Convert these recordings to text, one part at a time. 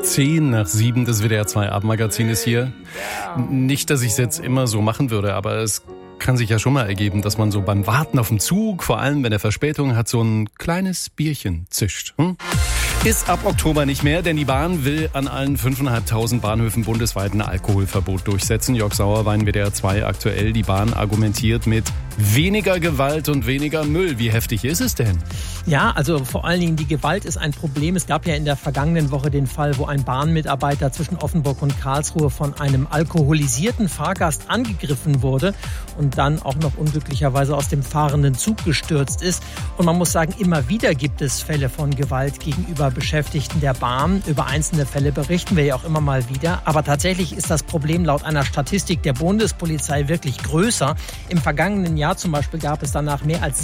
6:10, das WDR 2 Abendmagazin ist hier. Nicht, dass ich es jetzt immer so machen würde, aber es kann sich ja schon mal ergeben, dass man so beim Warten auf den Zug, vor allem wenn er Verspätung hat, so ein kleines Bierchen zischt. Ist ab Oktober nicht mehr, denn die Bahn will an allen 5.500 Bahnhöfen bundesweit ein Alkoholverbot durchsetzen. Jörg Sauerwein, WDR 2 aktuell. Die Bahn argumentiert mit weniger Gewalt und weniger Müll. Wie heftig ist es denn? Ja, also vor allen Dingen die Gewalt ist ein Problem. Es gab ja in der vergangenen Woche den Fall, wo ein Bahnmitarbeiter zwischen Offenburg und Karlsruhe von einem alkoholisierten Fahrgast angegriffen wurde und dann auch noch unglücklicherweise aus dem fahrenden Zug gestürzt ist. Und man muss sagen, immer wieder gibt es Fälle von Gewalt gegenüber Beschäftigten der Bahn. Über einzelne Fälle berichten wir ja auch immer mal wieder. Aber tatsächlich ist das Problem laut einer Statistik der Bundespolizei wirklich größer. Im vergangenen Jahr zum Beispiel gab es danach mehr als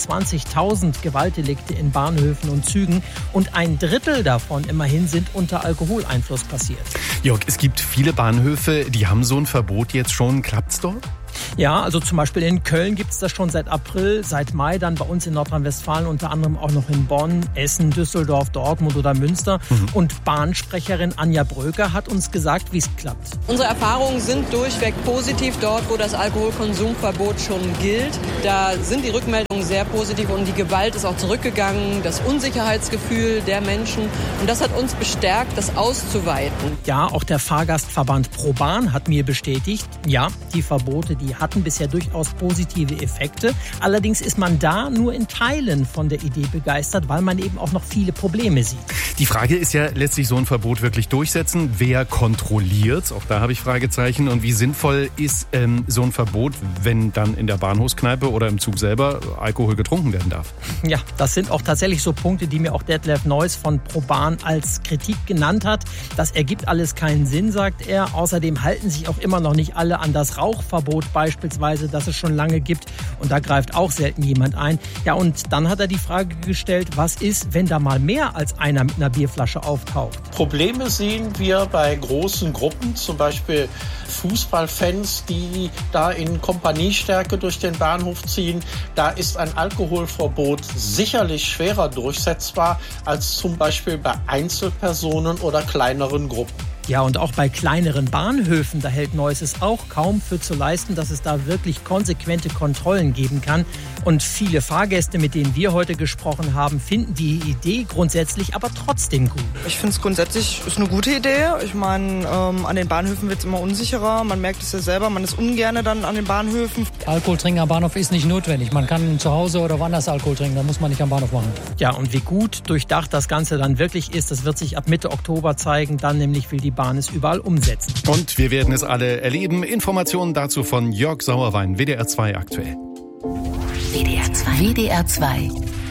27.000 Gewaltdelikte in Bahnhöfen und Zügen. Und ein Drittel davon immerhin sind unter Alkoholeinfluss passiert. Jörg, es gibt viele Bahnhöfe, die haben so ein Verbot jetzt schon. Klappt's dort? Ja, also zum Beispiel in Köln gibt es das schon seit April, seit Mai, dann bei uns in Nordrhein-Westfalen unter anderem auch noch in Bonn, Essen, Düsseldorf, Dortmund oder Münster. Und Bahnsprecherin Anja Bröker hat uns gesagt, wie es klappt. Unsere Erfahrungen sind durchweg positiv dort, wo das Alkoholkonsumverbot schon gilt. Da sind die Rückmeldungen sehr positiv und die Gewalt ist auch zurückgegangen, das Unsicherheitsgefühl der Menschen. Und das hat uns bestärkt, das auszuweiten. Ja, auch der Fahrgastverband ProBahn hat mir bestätigt, ja, die Verbote, die hatten bisher durchaus positive Effekte. Allerdings ist man da nur in Teilen von der Idee begeistert, weil man eben auch noch viele Probleme sieht. Die Frage ist ja letztlich, so ein Verbot wirklich durchsetzen. Wer kontrolliert? Auch da habe ich Fragezeichen. Und wie sinnvoll ist so ein Verbot, wenn dann in der Bahnhofskneipe oder im Zug selber Alkohol getrunken werden darf? Ja, das sind auch tatsächlich so Punkte, die mir auch Detlef Neuss von ProBahn als Kritik genannt hat. Das ergibt alles keinen Sinn, sagt er. Außerdem halten sich auch immer noch nicht alle an das Rauchverbot beispielsweise, das es schon lange gibt. Und da greift auch selten jemand ein. Ja, und dann hat er die Frage gestellt, was ist, wenn da mal mehr als einer mit einer Bierflasche auftaucht? Probleme sehen wir bei großen Gruppen, zum Beispiel Fußballfans, die da in Kompaniestärke durch den Bahnhof ziehen. Da ist ein Alkoholverbot sicherlich schwerer durchsetzbar als zum Beispiel bei Einzelpersonen oder kleineren Gruppen. Ja, und auch bei kleineren Bahnhöfen, da hält Neuss es auch kaum für zu leisten, dass es da wirklich konsequente Kontrollen geben kann. Und viele Fahrgäste, mit denen wir heute gesprochen haben, finden die Idee grundsätzlich aber trotzdem gut. Ich finde es grundsätzlich ist eine gute Idee. Ich meine, an den Bahnhöfen wird es immer unsicherer. Man merkt es ja selber, man ist ungerne dann an den Bahnhöfen. Alkohol trinken am Bahnhof ist nicht notwendig. Man kann zu Hause oder woanders Alkohol trinken, da muss man nicht am Bahnhof machen. Ja, und wie gut durchdacht das Ganze dann wirklich ist, das wird sich ab Mitte Oktober zeigen. Dann nämlich will die Bahn es überall umsetzen. Und wir werden es alle erleben. Informationen dazu von Jörg Sauerwein, WDR 2 aktuell. WDR 2.